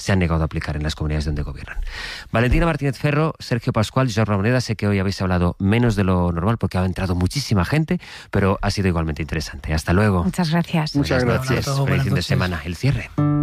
se han negado a aplicar en las comunidades donde gobiernan. Valentina Martínez Ferro, Sergio Pascual, Jorge Ramoneda, sé que hoy habéis hablado menos de lo normal porque ha entrado muchísima gente, pero ha sido igualmente interesante. Hasta luego. Muchas gracias. Muchas gracias. Feliz fin de semana. El cierre.